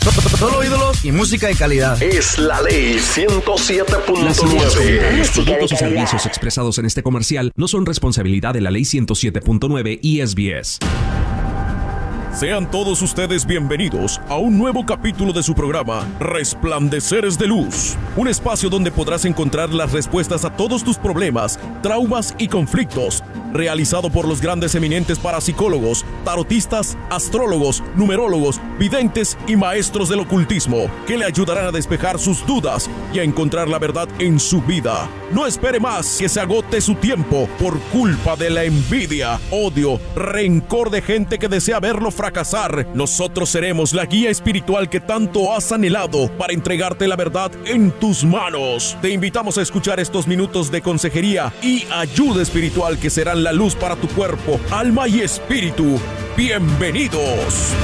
Solo ídolos y música de calidad. Es la ley 107.9. Los productos y servicios expresados en este comercial no son responsabilidad de la ley 107.9 y SBS. Sean todos ustedes bienvenidos a un nuevo capítulo de su programa Resplandeceres de Luz, un espacio donde podrás encontrar las respuestas a todos tus problemas, traumas y conflictos, realizado por los grandes eminentes parapsicólogos, tarotistas, astrólogos, numerólogos, videntes y maestros del ocultismo, que le ayudarán a despejar sus dudas y a encontrar la verdad en su vida. No espere más que se agote su tiempo por culpa de la envidia, odio, rencor de gente que desea verlo fracasar. Nosotros seremos la guía espiritual que tanto has anhelado para entregarte la verdad en tus manos. Te invitamos a escuchar estos minutos de consejería y ayuda espiritual que serán la luz para tu cuerpo, alma y espíritu. ¡Bienvenidos!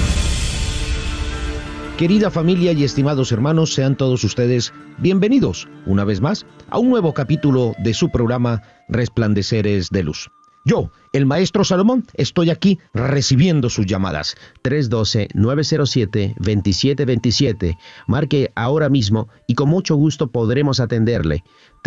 Querida familia y estimados hermanos, sean todos ustedes bienvenidos una vez más a un nuevo capítulo de su programa Resplandeceres de Luz. Yo, el maestro Salomón, estoy aquí recibiendo sus llamadas. 312-907-2727. Marque ahora mismo y con mucho gusto podremos atenderle.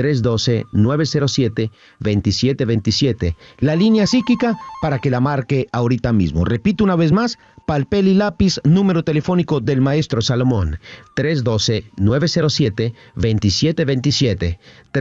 312-907-2727. La línea psíquica para que la marque ahorita mismo. Repito una vez más, papel y lápiz, número telefónico del maestro Salomón. 312-907-2727.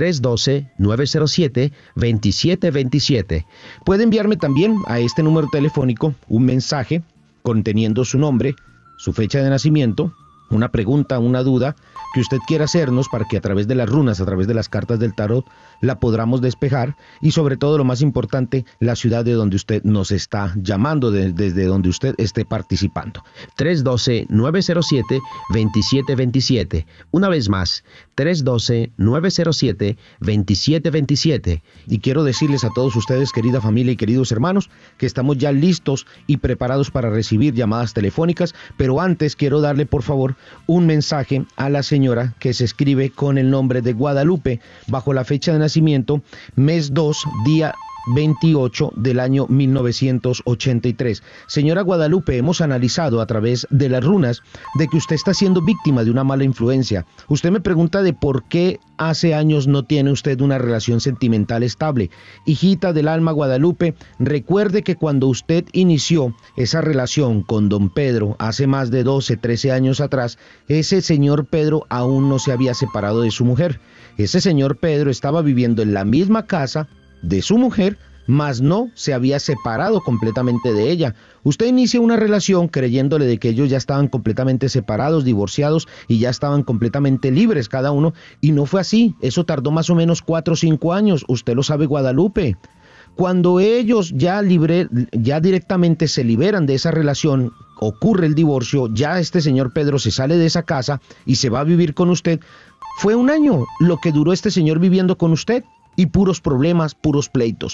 312-907-2727. Puede enviarme también a este número telefónico un mensaje conteniendo su nombre, su fecha de nacimiento, una pregunta, una duda que usted quiera hacernos para que a través de las runas, a través de las cartas del tarot, la podamos despejar y sobre todo lo más importante, la ciudad de donde usted nos está llamando, desde donde usted esté participando. 312-907-2727. Una vez más, 312-907-2727. Y quiero decirles a todos ustedes, querida familia y queridos hermanos, que estamos ya listos y preparados para recibir llamadas telefónicas, pero antes quiero darle por favor un mensaje a la señora que se escribe con el nombre de Guadalupe, bajo la fecha de nacimiento, mes 2, día 28 del año 1983. Señora Guadalupe, hemos analizado a través de las runas de que usted está siendo víctima de una mala influencia. Usted me pregunta de por qué hace años no tiene usted una relación sentimental estable. Hijita del alma Guadalupe, recuerde que cuando usted inició esa relación con don Pedro hace más de 12, 13 años atrás, ese señor Pedro aún no se había separado de su mujer. Ese señor Pedro estaba viviendo en la misma casa de su mujer, mas no se había separado completamente de ella. Usted inicia una relación creyéndole de que ellos ya estaban completamente separados, divorciados y ya estaban completamente libres cada uno, y no fue así. Eso tardó más o menos 4 o 5 años, usted lo sabe, Guadalupe. Cuando ellos ya directamente se liberan de esa relación, ocurre el divorcio, ya este señor Pedro se sale de esa casa y se va a vivir con usted. Fue 1 año lo que duró este señor viviendo con usted. Y puros problemas, puros pleitos.